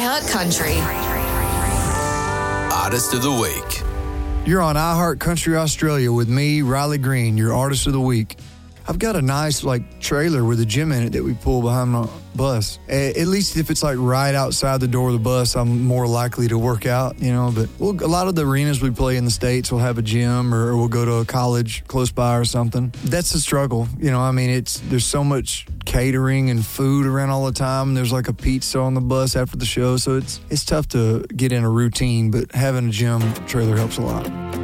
iHeart Country. Artist of the Week. You're on iHeart Country Australia with me, Riley Green, your Artist of the Week. I've got a nice trailer with a gym in it that we pull behind my bus. At least if it's right outside the door of the bus, I'm more likely to work out, But a lot of the arenas we play in the States will have a gym, or we'll go to a college close by or something. That's the struggle, there's so much catering and food around all the time. There's a pizza on the bus after the show, so it's tough to get in a routine, but having a gym trailer helps a lot.